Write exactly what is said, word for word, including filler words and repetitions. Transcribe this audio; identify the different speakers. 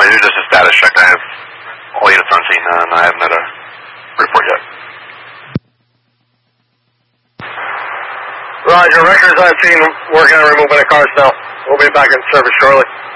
Speaker 1: want to do just a status check. I have all units on scene, uh, and I haven't had a report yet.
Speaker 2: Roger, Rector's on scene, working on removing the cars now. We'll be back in service shortly.